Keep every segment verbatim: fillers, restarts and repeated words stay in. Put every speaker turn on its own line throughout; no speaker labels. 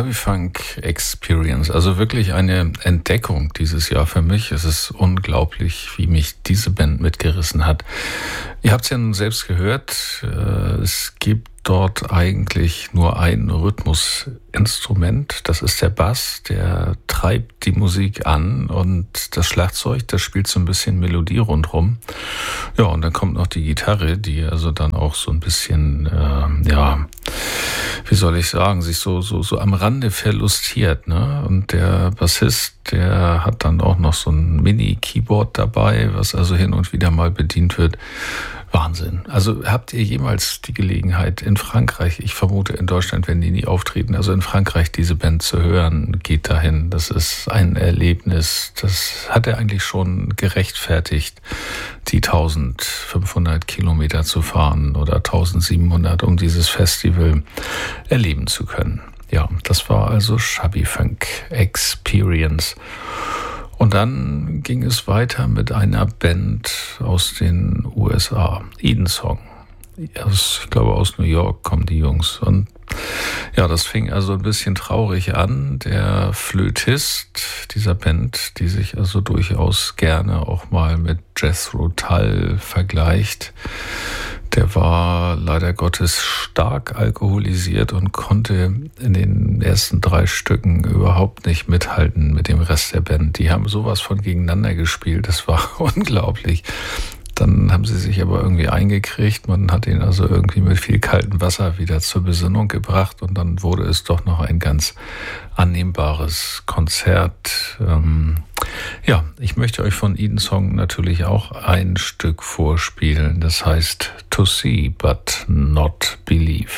Chubby Funk Experience, also wirklich eine Entdeckung dieses Jahr für mich. Es ist unglaublich, wie mich diese Band mitgerissen hat. Ihr habt es ja nun selbst gehört, es gibt dort eigentlich nur ein Rhythmusinstrument, das ist der Bass, der treibt die Musik an und das Schlagzeug, das spielt so ein bisschen Melodie rundherum. Ja, und dann kommt noch die Gitarre, die also dann auch so ein bisschen, äh, ja, wie soll ich sagen, sich so so so am Rande verlustiert, ne? Und der Bassist, der hat dann auch noch so ein Mini-Keyboard dabei, was also hin und wieder mal bedient wird. Wahnsinn. Also habt ihr jemals die Gelegenheit in Frankreich, ich vermute in Deutschland werden die nie auftreten, also in Frankreich diese Band zu hören, geht dahin. Das ist ein Erlebnis, das hat er eigentlich schon gerechtfertigt, die eintausendfünfhundert Kilometer zu fahren oder eintausendsiebenhundert, um dieses Festival erleben zu können. Ja, das war also Chubby Funk Experience. Und dann ging es weiter mit einer Band aus den U S A, Edensong. Aus, ich glaube, aus New York kommen die Jungs. Und ja, das fing also ein bisschen traurig an. Der Flötist dieser Band, die sich also durchaus gerne auch mal mit Jethro Tull vergleicht, der war leider Gottes stark alkoholisiert und konnte in den ersten drei Stücken überhaupt nicht mithalten mit dem Rest der Band. Die haben sowas von gegeneinander gespielt, das war unglaublich. Dann haben sie sich aber irgendwie eingekriegt. Man hat ihn also irgendwie mit viel kaltem Wasser wieder zur Besinnung gebracht und dann wurde es doch noch ein ganz annehmbares Konzert. Ähm, ja, ich möchte euch von Edensong natürlich auch ein Stück vorspielen. Das heißt To See But Not Believe.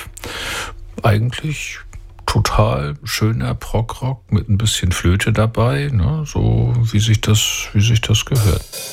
Eigentlich total schöner Prog-Rock mit ein bisschen Flöte dabei, ne? So wie sich das, wie sich das gehört.